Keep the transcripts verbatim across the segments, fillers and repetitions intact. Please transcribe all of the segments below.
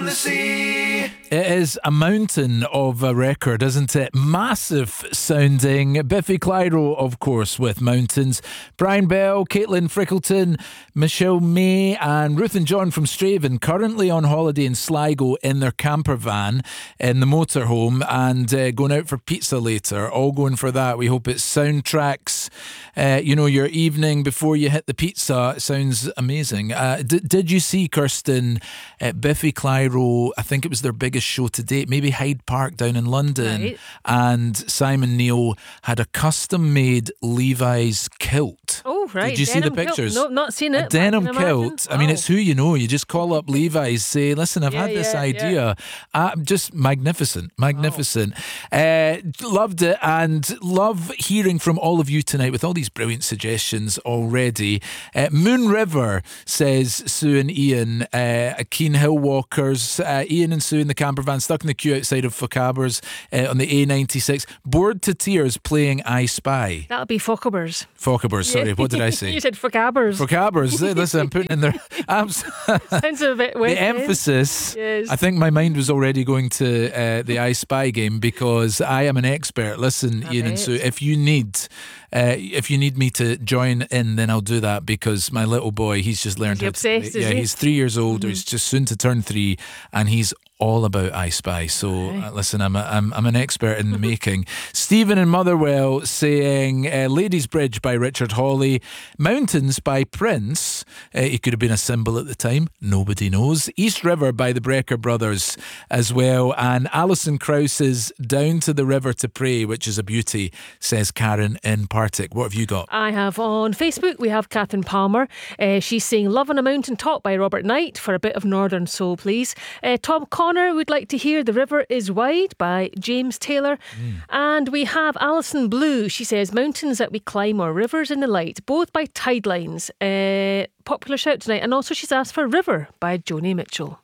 on the sea. It is a mountain of a record, isn't it? Massive sounding. Biffy Clyro, of course, with Mountains. Brian Bell, Caitlin Frickleton, Michelle May and Ruth and John from Straven, currently on holiday in Sligo in their camper van in the motorhome and uh, going out for pizza later. All going for that. We hope it soundtracks, uh, you know, your evening before you hit the pizza. It sounds amazing. Uh, d- did you see, Kirsten, uh, Biffy Clyro, I think it was their biggest show to date, maybe Hyde Park down in London, right. and Simon Neil had a custom-made Levi's kilt. Oh, right. Did you denim see the kilt. pictures? No, not seen it. A denim I can imagine. kilt. I mean, Wow. it's who you know. You just call up Levi's, say, listen, I've Yeah, had this yeah, idea. Uh, just magnificent, magnificent. Uh, loved it and love hearing from all of you tonight with all these brilliant suggestions already. Uh, Moon River says Sue and Ian, uh, Keen Hill Walkers, uh, Ian and Sue in the camper van stuck in the queue outside of Focabbers uh, on the A ninety-six, bored to tears playing I Spy. That'll be Focabbers. Focabbers, sorry, Yeah. what did I say? You said Focabbers. Focabbers. Listen, I'm putting in there. Abs- Sounds a bit weird. the emphasis. Yes. I think my mind was already going to uh, the I Spy game because I am an expert. Listen, I Ian and bet. Sue, if you need, uh, if you need me to join in, then I'll do that because my little boy, he's just learned Is he how obsessed, to. is Yeah, he? he's three years old, or he's just soon to turn three, and he's all about I Spy. So uh, listen, I'm, a, I'm I'm an expert in the making. Stephen in Motherwell saying uh, Ladies Bridge by Richard Hawley, Mountains by Prince. Uh, he could have been a symbol at the time. Nobody knows. East River by the Brecker Brothers as well. And Alison Krause's Down to the River to Pray, which is a beauty, says Karen in Partick. What have you got? I have on Facebook, we have Catherine Palmer. Uh, she's saying Love on a Mountain Top by Robert Knight for a bit of Northern Soul, please. Uh, Tom Connor would like to hear The River is Wide by James Taylor. Mm. And we have Alison Blue. She says Mountains That We Climb or Rivers in the Light, both by Tidelines. Uh, popular shout tonight. And also she's asked for River by Joni Mitchell.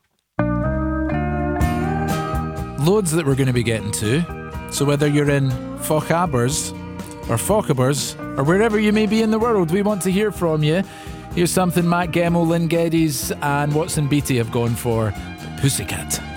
Loads that we're going to be getting to. So whether you're in Focabbers or Focabbers or wherever you may be in the world, we want to hear from you. Here's something Matt Gemmell, Lynn Geddes and Watson Beatty have gone for. Pussycat.